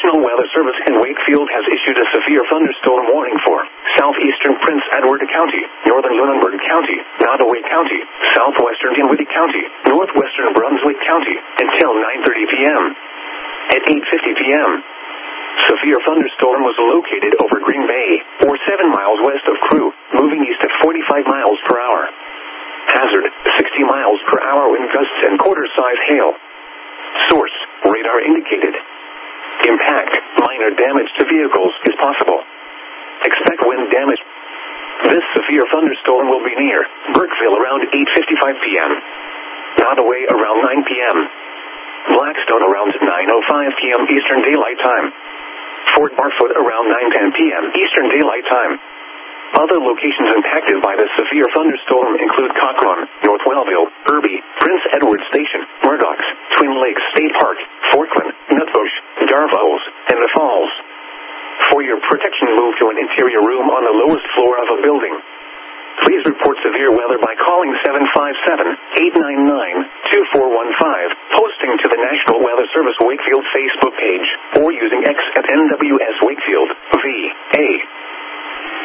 National Weather Service in Wakefield has issued a severe thunderstorm warning for southeastern Prince Edward County, northern Lunenburg County, Nottoway County, southwestern Dinwiddie County, northwestern Brunswick County, until 9:30 p.m. At 8:50 p.m., severe thunderstorm was located over Green Bay, or 7 miles west of Crewe, moving east at 45 miles per hour. Hazard, 60 miles per hour wind gusts and quarter-size hail. Source, radar indicated. Impact, minor damage to vehicles is possible. Expect wind damage. This severe thunderstorm will be near Burkeville around 8:55 p.m. Nottoway around 9 p.m. Blackstone around 9:05 p.m. Eastern Daylight Time. Fort Barfoot around 9:10 p.m. Eastern Daylight Time. Other locations impacted by the severe thunderstorm include Cochran, North Wellville, Irby, Prince Edward Station, Murdoch's, Twin Lakes State Park, Forkland, Nutbush, Darvaux, and the Falls. For your protection, move to an interior room on the lowest floor of a building. Please report severe weather by calling 757-899-2415, posting to the National Weather Service Wakefield Facebook page, or using X at NWS Wakefield.